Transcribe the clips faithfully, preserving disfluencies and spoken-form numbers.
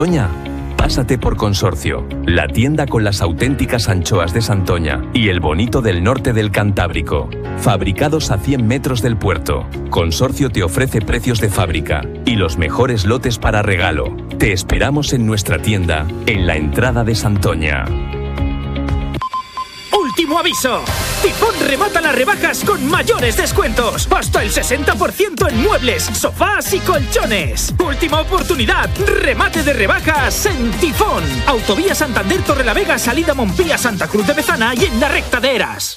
Santoña, pásate por Consorcio, la tienda con las auténticas anchoas de Santoña y el bonito del norte del Cantábrico. Fabricados a cien metros del puerto, Consorcio te ofrece precios de fábrica y los mejores lotes para regalo. Te esperamos en nuestra tienda, en la entrada de Santoña. ¡Último aviso! Tifón remata las rebajas con mayores descuentos. Hasta el sesenta por ciento en muebles, sofás y colchones. Última oportunidad. Remate de rebajas en Tifón. Autovía Santander Torrelavega, salida Montpía, Santa Cruz de Bezana y en la recta de Eras.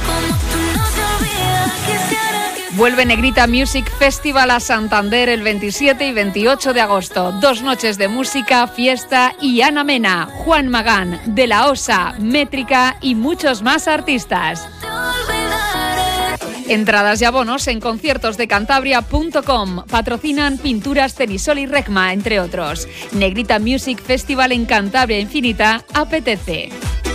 Vuelve Negrita Music Festival a Santander el veintisiete y veintiocho de agosto. Dos noches de música, fiesta y Ana Mena, Juan Magán, De La Osa, Métrica y muchos más artistas. Entradas y abonos en conciertos de cantabria punto com. Patrocinan Pinturas Cenisol y Recma, entre otros. Negrita Music Festival en Cantabria Infinita apetece.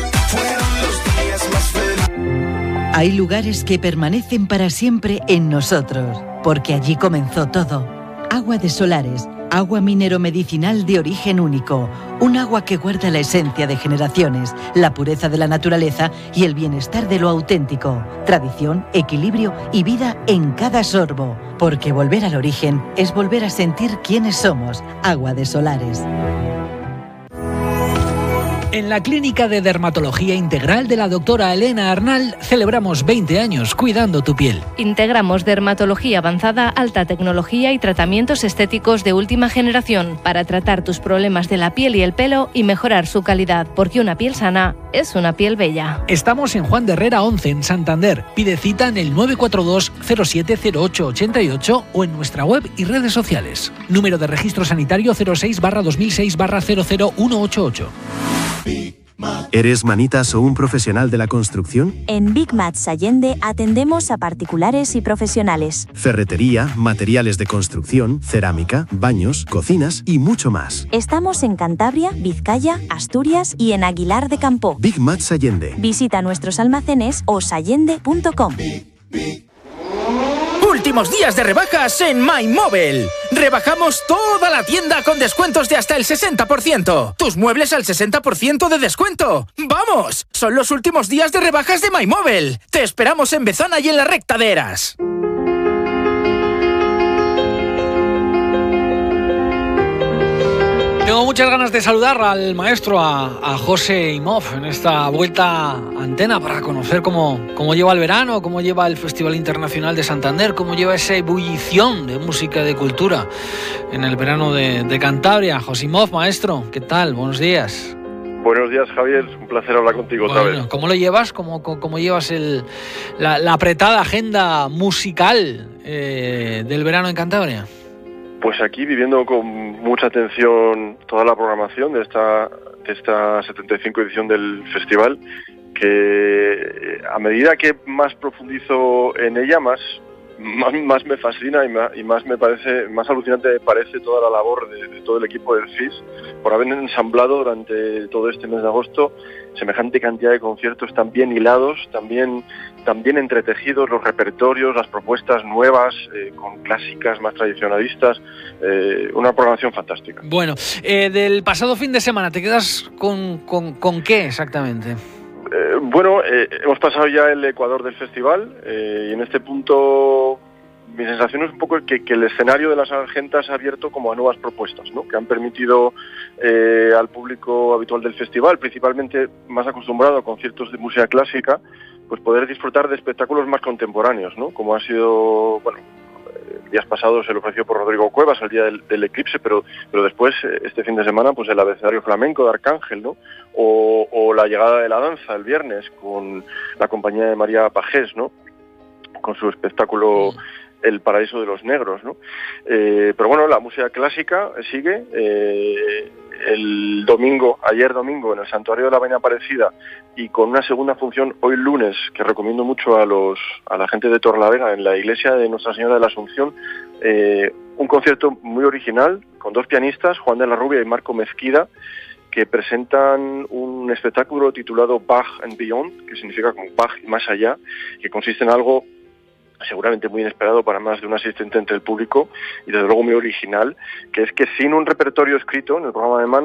Hay lugares que permanecen para siempre en nosotros, porque allí comenzó todo. Agua de Solares, agua minero medicinal de origen único, un agua que guarda la esencia de generaciones, la pureza de la naturaleza y el bienestar de lo auténtico. Tradición, equilibrio y vida en cada sorbo, porque volver al origen es volver a sentir quiénes somos. Agua de Solares. En la Clínica de Dermatología Integral de la doctora Elena Arnal celebramos veinte años cuidando tu piel. Integramos dermatología avanzada, alta tecnología y tratamientos estéticos de última generación para tratar tus problemas de la piel y el pelo y mejorar su calidad, porque una piel sana es una piel bella. Estamos en Juan de Herrera once en Santander. Pide cita en el nueve cuatro dos cero siete cero ocho ocho ocho o en nuestra web y redes sociales. Número de registro sanitario cero seis barra dos mil seis barra cero cero uno ocho ocho. ¿Eres manitas o un profesional de la construcción? En Big Mats Allende atendemos a particulares y profesionales. Ferretería, materiales de construcción, cerámica, baños, cocinas y mucho más. Estamos en Cantabria, Vizcaya, Asturias y en Aguilar de Campo. Big Mats Allende. Visita nuestros almacenes o sallende punto com. Últimos días de rebajas en MyMobile. Rebajamos toda la tienda con descuentos de hasta el sesenta por ciento. Tus muebles al sesenta por ciento de descuento. ¡Vamos! Son los últimos días de rebajas de MyMobile. Te esperamos en Bezana y en la recta de Eras. Tengo muchas ganas de saludar al maestro, a, a José Imov, en esta vuelta a antena para conocer cómo, cómo lleva el verano, cómo lleva el Festival Internacional de Santander, cómo lleva esa ebullición de música y de cultura en el verano de, de Cantabria. José Imov, maestro, ¿qué tal? Buenos días. Buenos días, Javier. Un placer hablar contigo bueno, otra vez. ¿Cómo lo llevas? ¿Cómo, cómo, cómo llevas el, la, la apretada agenda musical eh, del verano en Cantabria? Pues aquí viviendo con mucha atención toda la programación de esta, de esta setenta y cinco edición del festival, que a medida que más profundizo en ella, más, más, más me fascina y más, y más me parece, más alucinante me parece toda la labor de, de todo el equipo del C I S por haber ensamblado durante todo este mes de agosto semejante cantidad de conciertos tan bien hilados, también también entretejidos, los repertorios, las propuestas nuevas, eh, con clásicas más tradicionalistas, eh, una programación fantástica. Bueno, eh, del pasado fin de semana, ¿te quedas con, con, con qué exactamente? Eh, bueno, eh, hemos pasado ya el ecuador del festival eh, y en este punto mi sensación es un poco que, que el escenario de las Argentas ha abierto como a nuevas propuestas, ¿no? Que han permitido eh, al público habitual del festival, principalmente más acostumbrado a conciertos de música clásica, pues poder disfrutar de espectáculos más contemporáneos, ¿no? Como ha sido, bueno, días pasados el ofrecido por Rodrigo Cuevas, el día del, del eclipse, pero pero después, este fin de semana, pues el abecedario flamenco de Arcángel, ¿no? O, o la llegada de la danza el viernes con la compañía de María Pajés, ¿no? Con su espectáculo El Paraíso de los Negros, ¿no? Eh, pero bueno, la música clásica sigue. Eh, el domingo, ayer domingo, en el Santuario de la Vaina Aparecida, y con una segunda función hoy lunes, que recomiendo mucho a los a la gente de Torrelavega, en la iglesia de Nuestra Señora de la Asunción, eh, un concierto muy original, con dos pianistas, Juan de la Rubia y Marco Mezquida, que presentan un espectáculo titulado Bach and Beyond, que significa como Bach y más allá, que consiste en algo seguramente muy inesperado para más de un asistente entre el público y desde luego muy original, que es que sin un repertorio escrito en el programa de Man